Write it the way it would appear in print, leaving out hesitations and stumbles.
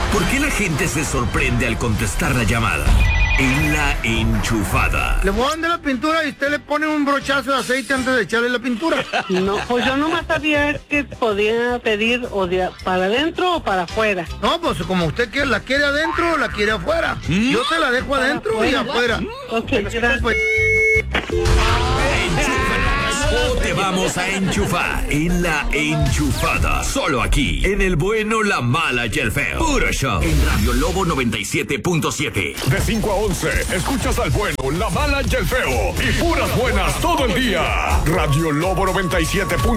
¿Por qué la gente se sorprende al contestar la llamada? En La Enchufada. Le voy a vender la pintura y usted le pone un brochazo de aceite antes de echarle la pintura. No, pues yo nomás sabía que podía pedir para adentro o para afuera. No, pues como usted quiere, la quiere adentro o la quiere afuera. Yo se la dejo adentro y afuera. Ok, gracias. O te vamos a enchufar en La Enchufada. Solo aquí, en el bueno, la mala y el feo. Puro show. En Radio Lobo 97.7. De 5 a 11, escuchas al bueno, la mala y el feo. Y puras buenas todo el día. Radio Lobo 97.7.